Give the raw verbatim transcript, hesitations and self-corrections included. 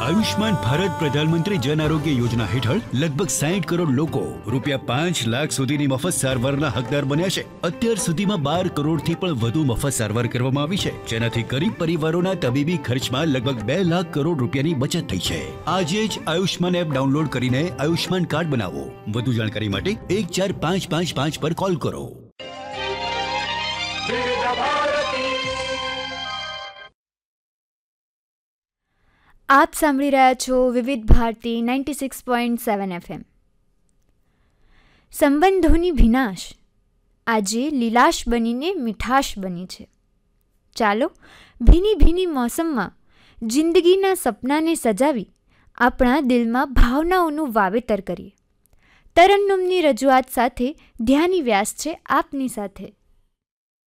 આયુષ્માન ભારત પ્રધાનમંત્રી જન આરોગ્ય યોજના હેઠળ લગભગ સાઠ કરોડ લોકો રૂપિયા પાંચ લાખ સુધીની મફત સારવારના હકદાર બન્યા છે. અત્યાર સુધીમાં બાર કરોડથી પણ વધુ મફત સારવાર કરવામાં આવી છે, જેનાથી ગરીબ પરિવારોના તબીબી ખર્ચમાં લગભગ બે લાખ કરોડ રૂપિયાની બચત થઈ છે. આજે જ આયુષ્માન એપ ડાઉનલોડ કરીને આયુષ્માન કાર્ડ બનાવો. વધુ જાણકારી માટે એક ચાર પાંચ પાંચ પાંચ પર કોલ કરો. આપ સાંભળી રહ્યા છો વિવિધ Bharati ninety six point seven FM. સંબંધોની ભીનાશ આજે લીલાશ બનીને મીઠાશ બની છે. ચાલો ભીની ભીની મોસમમાં જિંદગીના સપનાને સજાવી આપણા દિલમાં ભાવનાઓનું વાવેતર કરીએ. તરન્નુમની રજૂઆત સાથે ધ્યાની વ્યાસ છે આપની સાથે.